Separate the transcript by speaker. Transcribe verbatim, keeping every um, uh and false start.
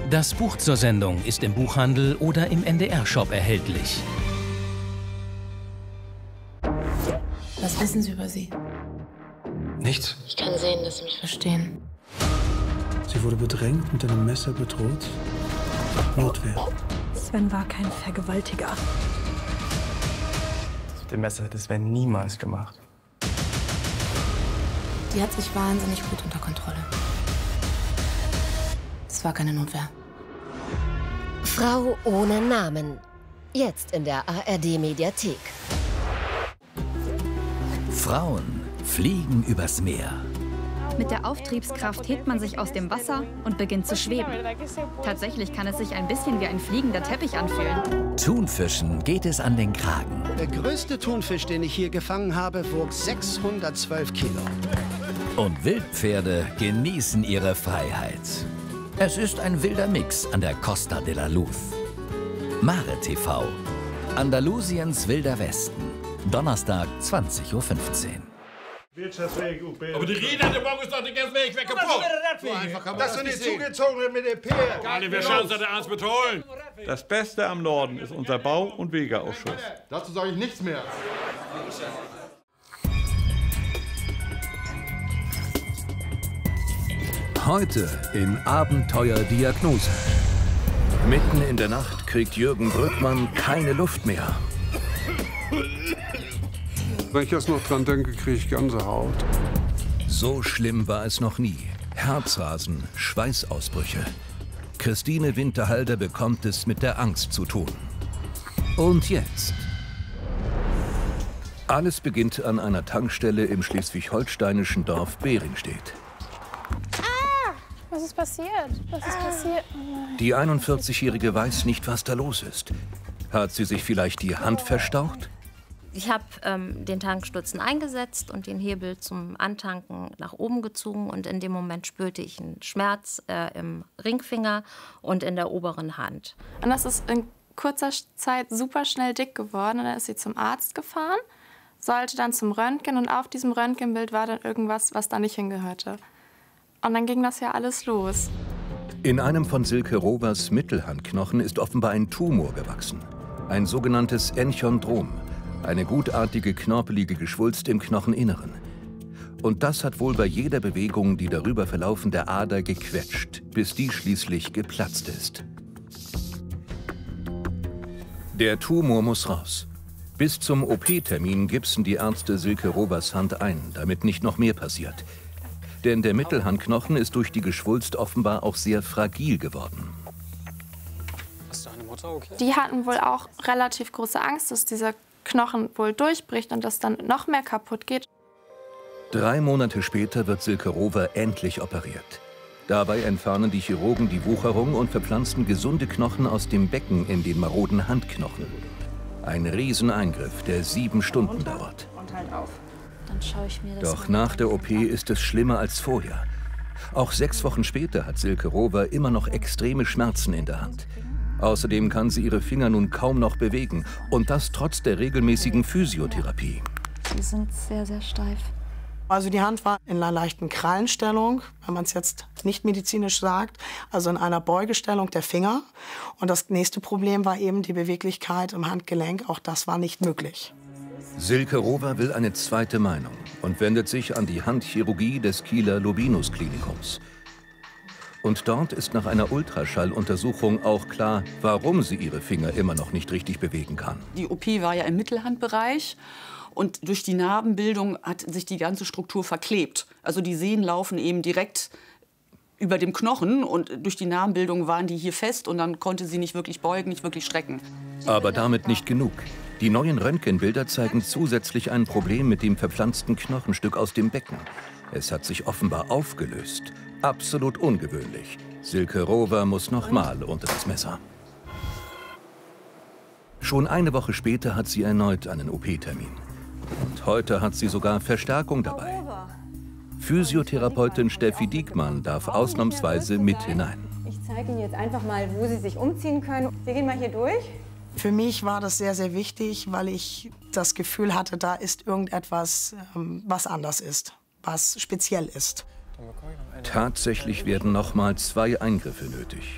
Speaker 1: Das Buch zur Sendung ist im Buchhandel oder im N D R-Shop erhältlich.
Speaker 2: Was wissen Sie über sie?
Speaker 3: Nichts.
Speaker 2: Ich kann sehen, dass Sie mich verstehen.
Speaker 4: Sie wurde bedrängt, mit einem Messer bedroht. Notwehr.
Speaker 5: Sven war kein Vergewaltiger.
Speaker 3: Mit dem Messer hätte Sven niemals gemacht.
Speaker 2: Die hat sich wahnsinnig gut unter Kontrolle. Es war keine Notwehr.
Speaker 6: Frau ohne Namen. Jetzt in der A R D-Mediathek.
Speaker 7: Frauen fliegen übers Meer.
Speaker 8: Mit der Auftriebskraft hebt man sich aus dem Wasser und beginnt zu schweben. Tatsächlich kann es sich ein bisschen wie ein fliegender Teppich anfühlen.
Speaker 7: Thunfischen geht es an den Kragen.
Speaker 9: Der größte Thunfisch, den ich hier gefangen habe, wog sechshundertzwölf Kilo.
Speaker 7: Und Wildpferde genießen ihre Freiheit. Es ist ein wilder Mix an der Costa de la Luz. Mare T V. Andalusiens wilder Westen. Donnerstag, zwanzig Uhr fünfzehn.
Speaker 10: Aber die Rede hat der Morgen ist doch den ganzen Weg weg kaputt.
Speaker 11: Das sind die Zugezogenen mit dem Peer.
Speaker 10: Alle, wir schauen uns der Arzt betonen.
Speaker 12: Das Beste am Norden ist unser Bau- und Wegeausschuss.
Speaker 11: Dazu sage ich nichts mehr.
Speaker 13: Heute in Abenteuerdiagnose. Mitten in der Nacht kriegt Jürgen Brückmann keine Luft mehr.
Speaker 4: Wenn ich jetzt noch dran denke, kriege ich Gänsehaut.
Speaker 13: So schlimm war es noch nie. Herzrasen, Schweißausbrüche. Christine Winterhalter bekommt es mit der Angst zu tun. Und jetzt? Alles beginnt an einer Tankstelle im schleswig-holsteinischen Dorf Beringstedt.
Speaker 14: Ah! Was ist passiert? Was ist passiert? Oh
Speaker 13: Die einundvierzigjährige weiß nicht, was da los ist. Hat sie sich vielleicht die Hand verstaucht?
Speaker 15: Ich habe ähm, den Tankstutzen eingesetzt und den Hebel zum Antanken nach oben gezogen. Und in dem Moment spürte ich einen Schmerz äh, im Ringfinger und in der oberen Hand.
Speaker 14: Und das ist in kurzer Zeit super schnell dick geworden. Und dann ist sie zum Arzt gefahren, sollte dann zum Röntgen. Und auf diesem Röntgenbild war dann irgendwas, was da nicht hingehörte. Und dann ging das ja alles los.
Speaker 13: In einem von Silke Robers Mittelhandknochen ist offenbar ein Tumor gewachsen. Ein sogenanntes Enchondrom. Eine gutartige, knorpelige Geschwulst im Knocheninneren. Und das hat wohl bei jeder Bewegung die darüber verlaufende Ader gequetscht, bis die schließlich geplatzt ist. Der Tumor muss raus. Bis zum O P-Termin gipsen die Ärzte Silke Robers Hand ein, damit nicht noch mehr passiert. Denn der Mittelhandknochen ist durch die Geschwulst offenbar auch sehr fragil geworden.
Speaker 14: Ist deine Mutter okay? Die hatten wohl auch relativ große Angst, dass dieser Knochen wohl durchbricht und das dann noch mehr kaputt geht.
Speaker 13: Drei Monate später wird Silke Rover endlich operiert. Dabei entfernen die Chirurgen die Wucherung und verpflanzen gesunde Knochen aus dem Becken in den maroden Handknochen. Ein Rieseneingriff, der sieben Stunden dauert.
Speaker 14: Und halt auf. Dann schaue ich mir das
Speaker 13: Doch nach der O P ist es schlimmer als vorher. Auch sechs Wochen später hat Silke Rover immer noch extreme Schmerzen in der Hand. Außerdem kann sie ihre Finger nun kaum noch bewegen. Und das trotz der regelmäßigen Physiotherapie.
Speaker 14: Die sind sehr, sehr steif.
Speaker 16: Also die Hand war in einer leichten Krallenstellung, wenn man es jetzt nicht medizinisch sagt, also in einer Beugestellung der Finger. Und das nächste Problem war eben die Beweglichkeit im Handgelenk. Auch das war nicht möglich.
Speaker 13: Silke Rover will eine zweite Meinung und wendet sich an die Handchirurgie des Kieler Lobinus-Klinikums. Und dort ist nach einer Ultraschalluntersuchung auch klar, warum sie ihre Finger immer noch nicht richtig bewegen kann.
Speaker 17: Die O P war ja im Mittelhandbereich und durch die Narbenbildung hat sich die ganze Struktur verklebt. Also die Sehnen laufen eben direkt über dem Knochen und durch die Narbenbildung waren die hier fest und dann konnte sie nicht wirklich beugen, nicht wirklich strecken.
Speaker 13: Aber damit nicht genug. Die neuen Röntgenbilder zeigen zusätzlich ein Problem mit dem verpflanzten Knochenstück aus dem Becken. Es hat sich offenbar aufgelöst. Absolut ungewöhnlich. Silke Rover muss nochmal unter das Messer. Schon eine Woche später hat sie erneut einen O P-Termin. Und heute hat sie sogar Verstärkung dabei. Physiotherapeutin Steffi Diekmann darf ausnahmsweise mit hinein.
Speaker 18: Ich zeige Ihnen jetzt einfach mal, wo Sie sich umziehen können. Wir gehen mal hier durch.
Speaker 16: Für mich war das sehr, sehr wichtig, weil ich das Gefühl hatte, da ist irgendetwas, was anders ist, was speziell ist.
Speaker 13: Tatsächlich werden noch mal zwei Eingriffe nötig.